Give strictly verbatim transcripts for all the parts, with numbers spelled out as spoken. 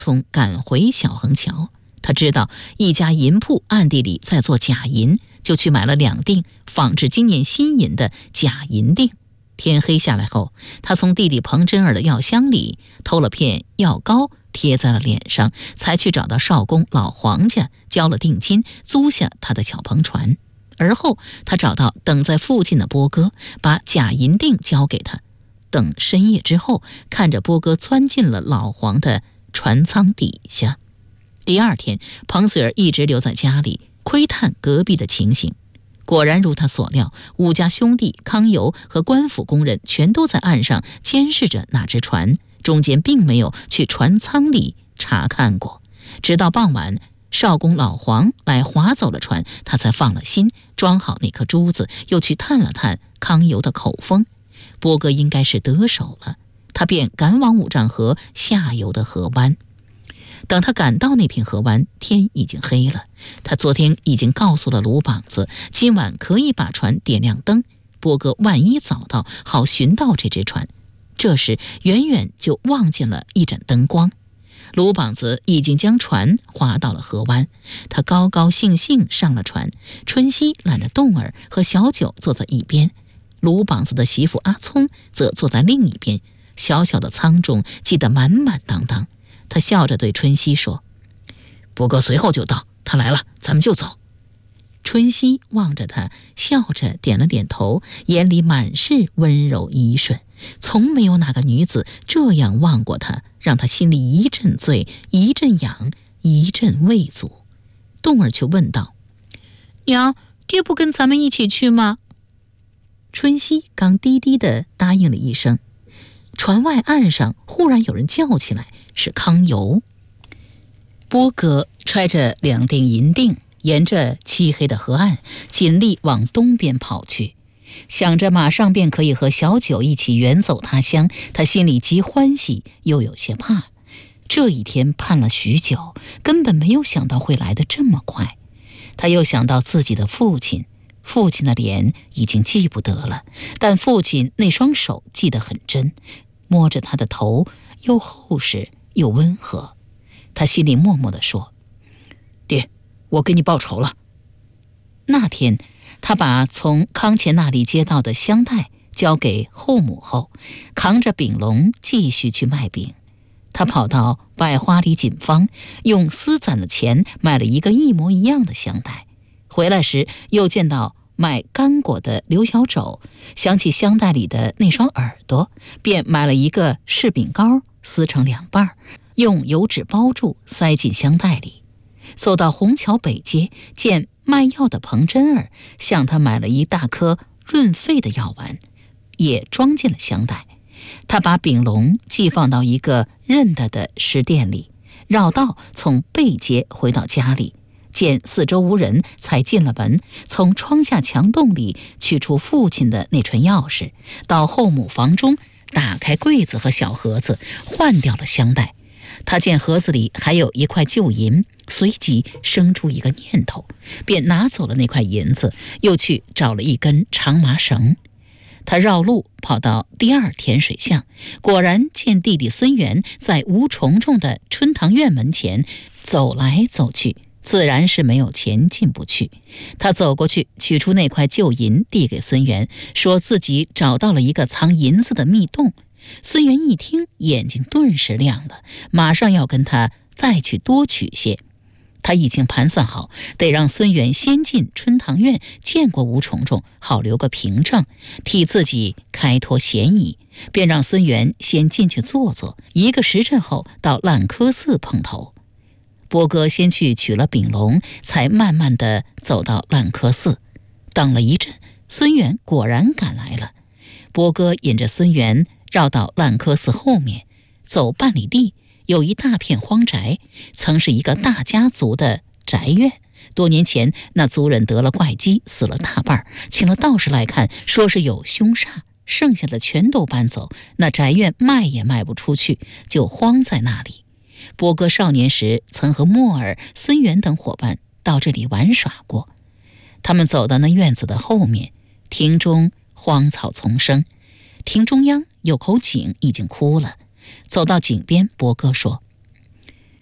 匆赶回小横桥。他知道一家银铺暗地里在做假银，就去买了两锭仿制今年新银的假银锭。天黑下来后，他从弟弟彭真儿的药箱里偷了片药膏，贴在了脸上，才去找到少公老黄家，交了定金，租下他的小篷船。而后他找到等在附近的波哥，把假银锭交给他。等深夜之后，看着波哥钻进了老黄的船舱底下。第二天，彭穗儿一直留在家里窥探隔壁的情形。果然如他所料，武家兄弟康游和官府工人全都在岸上监视着那只船，中间并没有去船舱里查看过。直到傍晚，少公老黄来划走了船，他才放了心，装好那颗珠子，又去探了探康游的口风。波哥应该是得手了，他便赶往五丈河下游的河湾。等他赶到那片河湾，天已经黑了。他昨天已经告诉了鲁膀子，今晚可以把船点亮灯，波哥万一早到，好寻到这只船。这时远远就望见了一盏灯光，鲁膀子已经将船划到了河湾。他高高兴兴上了船，春熙揽着洞儿和小九坐在一边，鲁膀子的媳妇阿聪则坐在另一边。小小的舱中挤得满满当当。他笑着对春熙说：“波哥随后就到，他来了，咱们就走。”春熙望着他，笑着点了点头，眼里满是温柔怡顺。从没有哪个女子这样望过他，让他心里一阵醉，一阵痒，一阵畏足。洞儿却问道：“娘，爹不跟咱们一起去吗？”春熙刚低低地答应了一声。船外岸上忽然有人叫起来，是康游。波哥揣着两锭银锭，沿着漆黑的河岸尽力往东边跑去，想着马上便可以和小九一起远走他乡，他心里既欢喜又有些怕。这一天盼了许久，根本没有想到会来得这么快。他又想到自己的父亲，父亲的脸已经记不得了，但父亲那双手记得很真，摸着他的头，又厚实又温和。他心里默默地说：“爹，我给你报仇了。”那天，他把从康乾那里接到的香袋交给后母后，扛着饼笼继续去卖饼。他跑到百花里锦坊，用私攒的钱买了一个一模一样的香袋。回来时又见到卖干果的刘小肘，想起香袋里的那双耳朵，便买了一个柿饼糕，撕成两半，用油纸包住，塞进香袋里。走到虹桥北街，见卖药的彭真儿向他买了一大颗润肺的药丸，也装进了香袋。他把饼笼寄放到一个认得的食店里，绕道从背街回到家里，见四周无人，才进了门，从窗下墙洞里取出父亲的那串钥匙，到后母房中打开柜子和小盒子，换掉了香袋。他见盒子里还有一块旧银，随即生出一个念头，便拿走了那块银子，又去找了一根长麻绳。他绕路跑到第二甜水巷，果然见弟弟孙元在吴重重的春堂院门前走来走去，自然是没有钱进不去。他走过去，取出那块旧银递给孙元，说自己找到了一个藏银子的密洞。孙元一听，眼睛顿时亮了，马上要跟他再去多取些。他已经盘算好，得让孙元先进春堂院见过吴重重，好留个凭证，替自己开脱嫌疑，便让孙元先进去坐坐，一个时辰后到烂柯寺碰头。波哥先去取了饼笼，才慢慢地走到烂柯寺。等了一阵，孙元果然赶来了。波哥引着孙元绕到烂柯寺后面，走半里地，有一大片荒宅，曾是一个大家族的宅院。多年前那族人得了怪疾，死了大半，请了道士来看，说是有凶煞，剩下的全都搬走，那宅院卖也卖不出去，就荒在那里。波哥少年时曾和莫尔、孙元等伙伴到这里玩耍过。他们走到那院子的后面，庭中荒草丛生，庭中央有口井已经枯了。走到井边，波哥说：“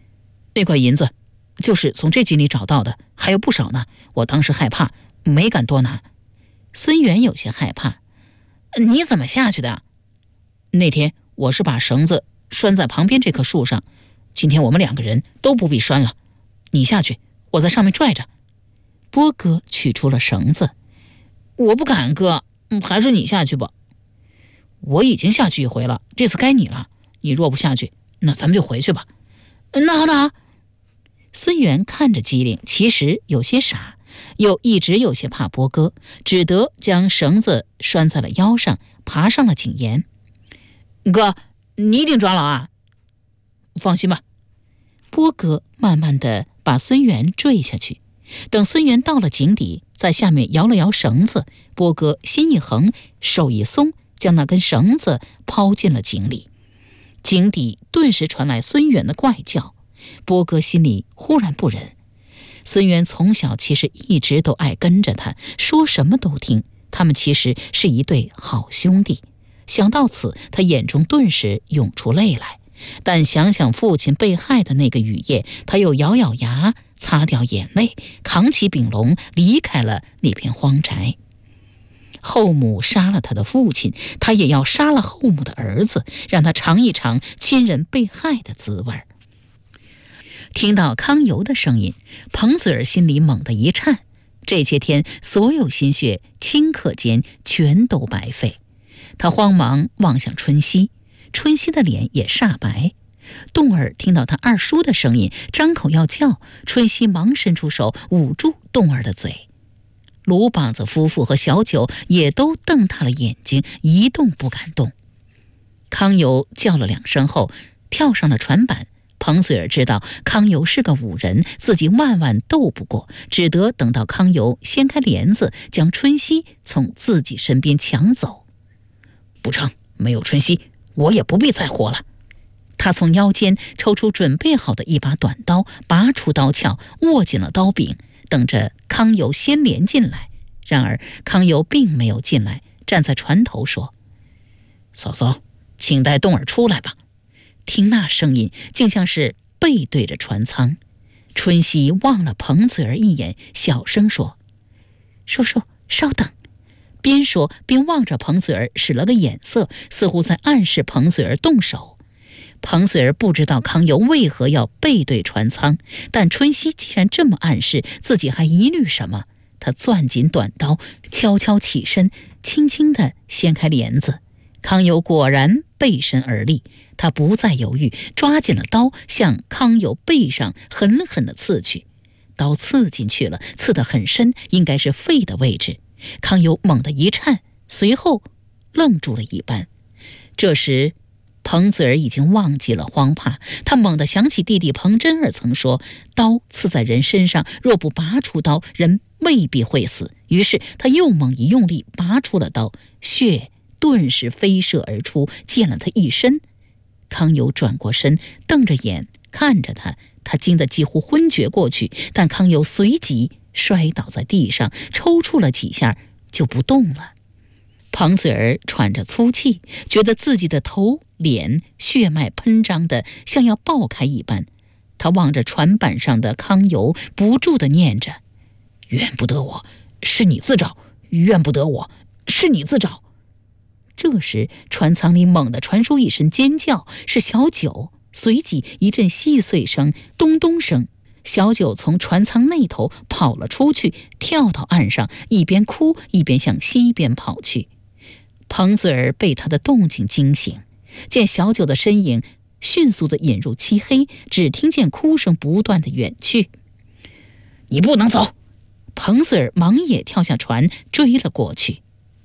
那块银子就是从这井里找到的，还有不少呢。我当时害怕，没敢多拿。 孙元有些害怕。你怎么下去的？ 那天我是把绳子拴在旁边这棵树上，今天我们两个人都不必拴了。你下去，我在上面拽着。 波哥取出了绳子。 我不敢，哥，还是你下去吧。我已经下去一回了，这次该你了。你若不下去，那咱们就回去吧。 那好，那好。孙元看着机灵，其实有些傻，又一直有些怕波哥，只得将绳子拴在了腰上，爬上了井沿。 哥，你一定抓牢啊！放心吧。 波哥慢慢地把孙元坠下去，等孙元到了井底，在下面摇了摇绳子，波哥心一横，手一松，将那根绳子抛进了井里。井底顿时传来孙元的怪叫，波哥心里忽然不忍。孙元从小其实一直都爱跟着他，说什么都听，他们其实是一对好兄弟。想到此，他眼中顿时涌出泪来，但想想父亲被害的那个雨夜，他又咬咬牙，擦掉眼泪，扛起饼笼离开了那片荒宅。后母杀了他的父亲，他也要杀了后母的儿子，让他尝一尝亲人被害的滋味。听到康由的声音，彭嘴儿心里猛地一颤，这些天所有心血顷刻间全都白费。他慌忙望向春熙，春熙的脸也煞白。栋儿听到他二叔的声音，张口要叫，春熙忙伸出手捂住栋儿的嘴。鲁膀子夫妇和小九也都瞪大了眼睛，一动不敢动。康由叫了两声后，跳上了船板。彭穗儿知道康由是个武人，自己万万斗不过，只得等到康由掀开帘子，将春熙从自己身边抢走。 不成，没有春熙，我也不必再活了。 他从腰间抽出准备好的一把短刀，拔出刀鞘，握紧了刀柄，等着康由掀帘进来。然而康由并没有进来，站在船头说： 嫂嫂，请带栋儿出来吧。 听那声音，竟像是背对着船舱。春熙望了彭嘴儿一眼，小声说：叔叔，稍等。边说边望着彭嘴儿，使了个眼色，似乎在暗示彭嘴儿动手。彭嘴儿不知道康由为何要背对船舱，但春熙既然这么暗示，自己还疑虑什么？他攥紧短刀，悄悄起身，轻轻地掀开帘子。康由果然背身而立，他不再犹豫，抓紧了刀，向康由背上狠狠地刺去。刀刺进去了，刺得很深，应该是肺的位置。康由猛地一颤，随后愣住了一般。这时彭嘴儿已经忘记了慌怕，他猛地想起弟弟彭真儿曾说，刀刺在人身上，若不拔出刀，人未必会死。于是他又猛一用力，拔出了刀，血顿时飞射而出，溅了他一身。康由转过身，瞪着眼看着他，他惊得几乎昏厥过去，但康由随即摔倒在地上，抽搐了几下就不动了。彭嘴儿喘着粗气，觉得自己的头脸血脉喷张的像要爆开一般。他望着船板上的康由，不住地念着：怨不得我，是你自找；怨不得我，是你自找。这时船舱里猛地传出一声尖叫，是小九，随即一阵细碎声，咚咚声。小九从船舱那头跑了出去，跳到岸上，一边哭一边向西边跑去。彭嘴儿被他的动静惊醒，见小九的身影迅速地引入漆黑，只听见哭声不断地远去。你不能走！彭嘴儿忙也跳下船追了过去。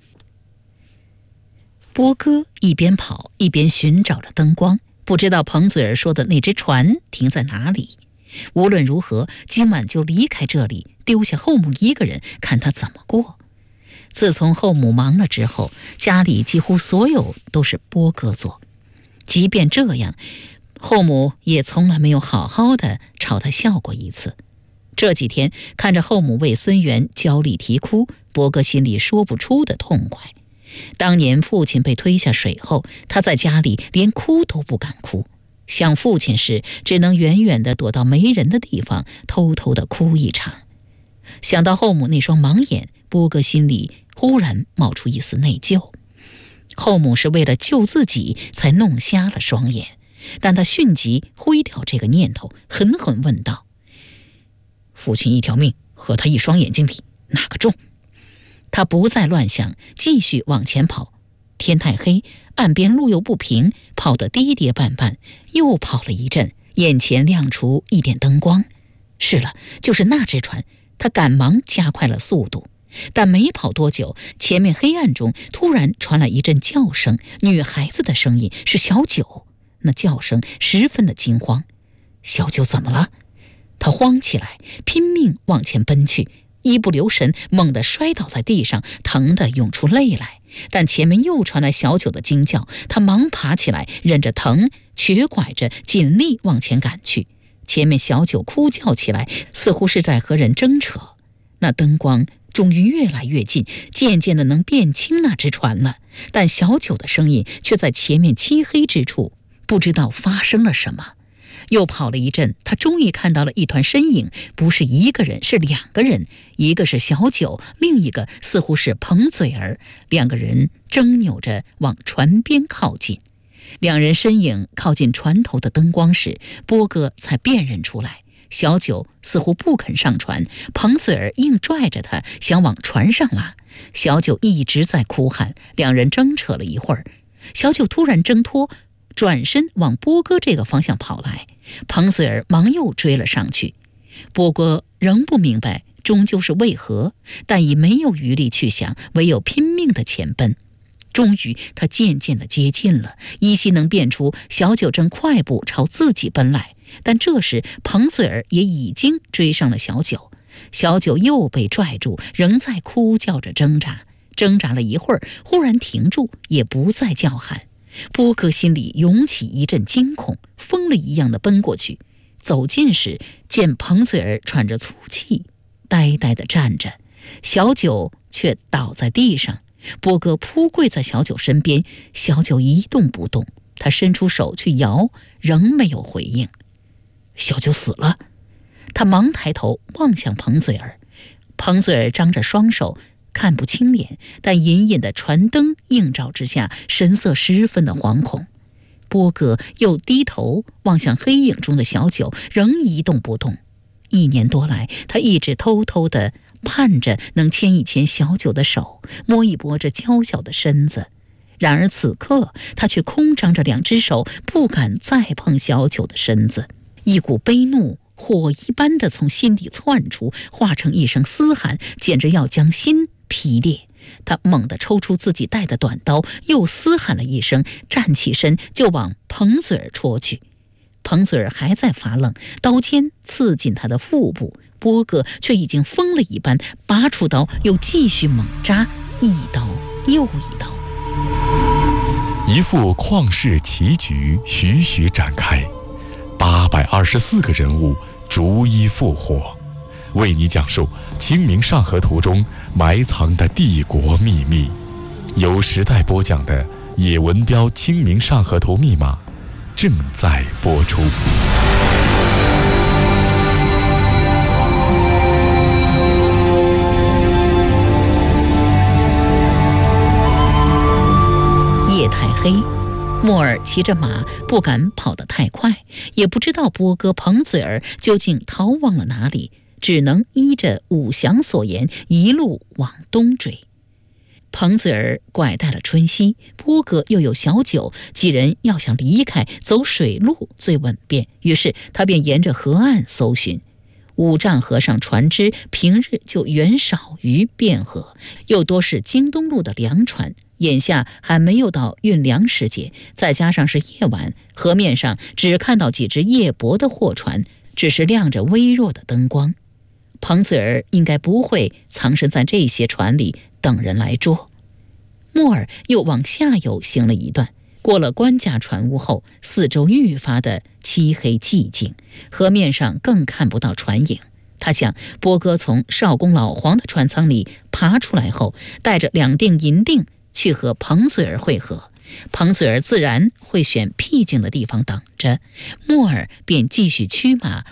波哥一边跑一边寻找着灯光，不知道彭嘴儿说的那只船停在哪里。无论如何，今晚就离开这里，丢下后母一个人，看他怎么过。自从后母忙了之后，家里几乎所有都是波哥做。即便这样，后母也从来没有好好的朝他笑过一次。这几天看着后母为孙元焦虑啼哭，波哥心里说不出的痛快。当年父亲被推下水后，他在家里连哭都不敢哭。 想父亲时，只能远远地躲到没人的地方，偷偷地哭一场。想到后母那双盲眼，波哥心里忽然冒出一丝内疚。后母是为了救自己才弄瞎了双眼，但他迅即挥掉这个念头，狠狠问道：父亲一条命和他一双眼睛比，哪个重？他不再乱想，继续往前跑。天太黑，岸边路又不平，跑得跌跌绊绊，又跑了一阵，眼前亮出一点灯光。是了，就是那只船。他赶忙加快了速度，但没跑多久，前面黑暗中突然传来一阵叫声，女孩子的声音，是小九。那叫声十分的惊慌。小九怎么了？他慌起来，拼命往前奔去，一不留神猛地摔倒在地上，疼得涌出泪来。但前面又传来小九的惊叫，他忙爬起来，忍着疼，瘸拐着尽力往前赶去。前面小九哭叫起来，似乎是在和人争扯。那灯光终于越来越近，渐渐的能辨清那只船了，但小九的声音却在前面漆黑之处，不知道发生了什么。又跑了一阵，他终于看到了一团身影，不是一个人，是两个人，一个是小九，另一个似乎是彭嘴儿。两个人争扭着往船边靠近。两人身影靠近船头的灯光时，波哥才辨认出来，小九似乎不肯上船，彭嘴儿硬拽着他想往船上拉。小九一直在哭喊，两人争扯了一会儿，小九突然挣脱，转身往波哥这个方向跑来，彭嘴儿忙又追了上去。波哥仍不明白终究是为何，但已没有余力去想，唯有拼命的前奔。终于他渐渐地接近了，依稀能辨出小九正快步朝自己奔来，但这时彭嘴儿也已经追上了小九。小九又被拽住，仍在哭叫着挣扎，挣扎了一会儿，忽然停住，也不再叫喊。波哥心里涌起一阵惊恐，疯了一样的奔过去。走近时，见彭嘴儿喘着粗气，呆呆地站着，小九却倒在地上。波哥扑跪在小九身边，小九一动不动，他伸出手去摇，仍没有回应。小九死了。他忙抬头望向彭嘴儿，彭嘴儿张着双手，看不清脸，但隐隐的船灯映照之下，神色十分的惶恐。波哥又低头望向黑影中的小九，仍一动不动。一年多来，他一直偷偷地盼着能牵一牵小九的手，摸一摸这娇小的身子。然而此刻，他却空张着两只手，不敢再碰小九的身子。一股悲怒火一般的从心底窜出，化成一声嘶喊，简直要将心劈裂。他猛地抽出自己带的短刀，又嘶喊了一声，站起身就往彭嘴儿戳去。彭嘴儿还在发愣，刀尖刺进他的腹部，波哥却已经疯了一般，拔出刀又继续猛扎，一刀又一刀。 一副旷世奇局徐徐展开，八百二十四个人物逐一复活，为你讲述《清明上河图》中埋藏的帝国秘密。由时代播讲的野文标《清明上河图》密码正在播出。 夜太黑，莫尔骑着马，不敢跑得太快，也不知道波哥彭嘴儿究竟逃往了哪里，只能依着武祥所言，一路往东追。彭嘴儿拐带了春熙，波哥又有小九，几人要想离开，走水路最稳便，于是他便沿着河岸搜寻。五丈河上船只平日就远少于汴河，又多是京东路的粮船，眼下还没有到运粮时节，再加上是夜晚，河面上只看到几只夜泊的货船，只是亮着微弱的灯光。彭嘴儿应该不会藏身在这些船里等人来捉。莫尔又往下游行了一段，过了官家船屋后，四周愈发的漆黑寂静，河面上更看不到船影。他想，波哥从少公老黄的船舱里爬出来后，带着两锭银锭去和彭嘴儿会合， 彭嘴儿自然会选僻静的地方等着，莫尔便继续驱马